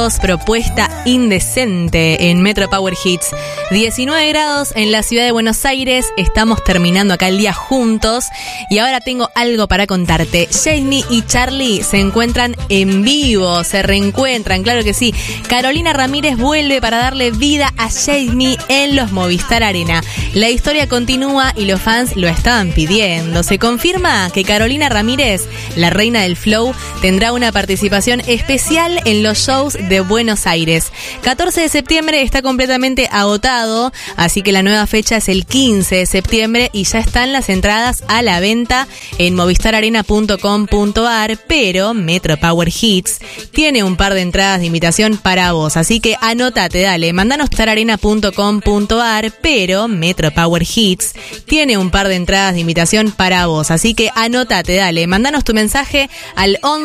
Propuesta indecente en Metro Power Hits. 19 grados en la ciudad de Buenos Aires. Estamos terminando acá el día juntos. Y ahora tengo algo para contarte. Jamie y Charlie se encuentran en vivo. Se reencuentran, claro que sí. Carolina Ramírez vuelve para darle vida a Jamie en los Movistar Arena. La historia continúa y los fans lo estaban pidiendo. Se confirma que Carolina Ramírez, la reina del flow, tendrá una participación especial en los shows de Buenos Aires. 14 de septiembre está completamente agotado, así que la nueva fecha es el 15 de septiembre y ya están las entradas a la venta en movistararena.com.ar, pero Metro Power Hits tiene un par de entradas de invitación para vos, así que anótate, dale, mandanos movistararena.com.ar, pero Metro Power Hits tiene un par de entradas de invitación para vos, así que anótate, dale, mandanos tu mensaje al 11